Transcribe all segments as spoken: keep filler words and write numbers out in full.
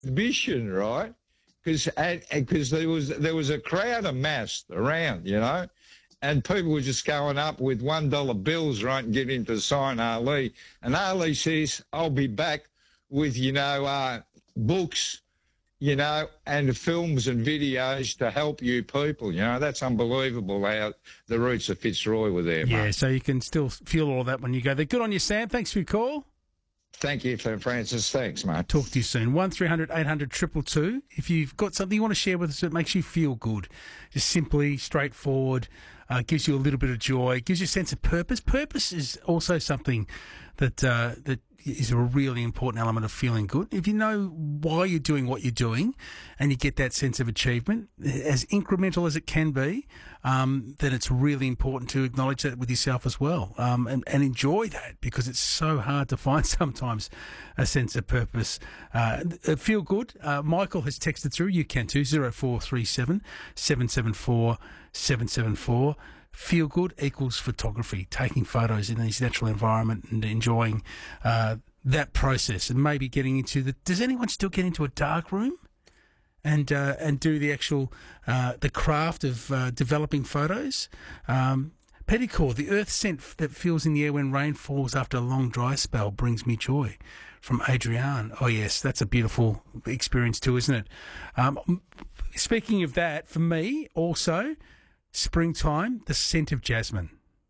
exhibition, right? Because because there was there was a crowd amassed around, you know, and people were just going up with one dollar bills, right, and getting to sign Ali. And Ali says, "I'll be back with you know uh, books, you know, and films and videos to help you people." You know, that's unbelievable how the roots of Fitzroy were there. Yeah, mate. so you can still feel all that when you go there. Good on you, Sam. Thanks for your call. Thank you, for Francis. Thanks, mate. Talk to you soon. one three hundred eight hundred two two two. If you've got something you want to share with us that makes you feel good, just simply, straightforward, uh, gives you a little bit of joy, gives you a sense of purpose. Purpose is also something that uh, that is a really important element of feeling good. If you know why you're doing what you're doing and you get that sense of achievement, as incremental as it can be, um, then it's really important to acknowledge that with yourself as well, um, and, and enjoy that, because it's so hard to find sometimes a sense of purpose. Uh, feel good. Uh, Michael has texted through. You can too. zero four three seven seven seven four seven seven four. Feel good equals photography, taking photos in this natural environment and enjoying uh, that process, and maybe getting into the. Does anyone still get into a dark room and uh, and do the actual uh, the craft of uh, developing photos? Um, Petticore, the earth scent that feels in the air when rain falls after a long dry spell brings me joy. From Adrienne. Oh yes, that's a beautiful experience too, isn't it? Um, speaking of that, for me also. Springtime, the scent of jasmine.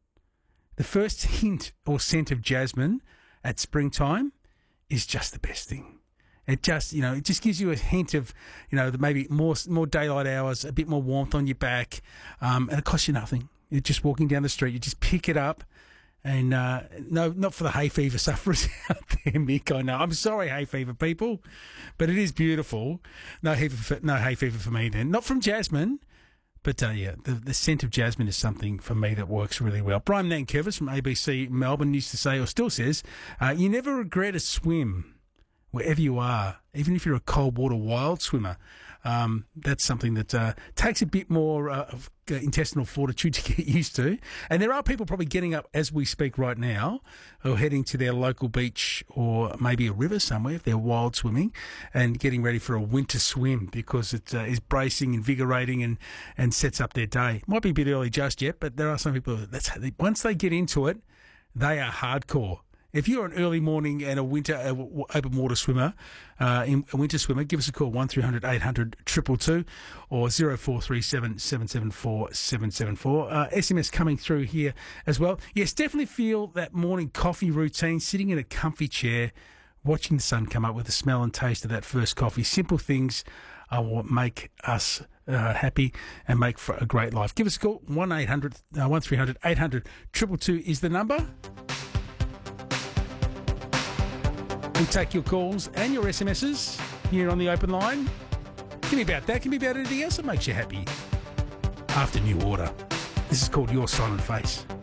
The first hint or scent of jasmine at springtime is just the best thing. It just, you know, it just gives you a hint of, you know, maybe more more daylight hours, a bit more warmth on your back, um, and it costs you nothing. You're just walking down the street, you just pick it up, and uh, no, not for the hay fever sufferers out there, Mick. I know. I'm sorry, hay fever people, but it is beautiful. No hay fever, no hay fever for me then. Not from jasmine. But, uh, yeah, the, the scent of jasmine is something for me that works really well. Brian Nankervis from A B C Melbourne used to say, or still says, uh, you never regret a swim wherever you are, even if you're a cold water wild swimmer. Um, that's something that uh, takes a bit more uh, of uh, intestinal fortitude to get used to. And there are people probably getting up as we speak right now, or heading to their local beach or maybe a river somewhere if they're wild swimming, and getting ready for a winter swim because it uh, is bracing, invigorating, and, and sets up their day. Might be a bit early just yet, but there are some people that's once they get into it, they are hardcore. If you're an early morning and a winter uh, open water swimmer, uh, in, a winter swimmer, give us a call, one three hundred eight hundred two two two or zero four three seven seven seven four seven seven four. Uh, S M S coming through here as well. Yes, definitely feel that morning coffee routine, sitting in a comfy chair, watching the sun come up with the smell and taste of that first coffee. Simple things are what make us uh, happy and make for a great life. Give us a call, one eight hundred, uh, one three hundred eight hundred two two two is the number. We'll take your calls and your S M Ses here on the open line. Can be about that, can be about anything else that makes you happy. After New Order. This is called Your Silent Face.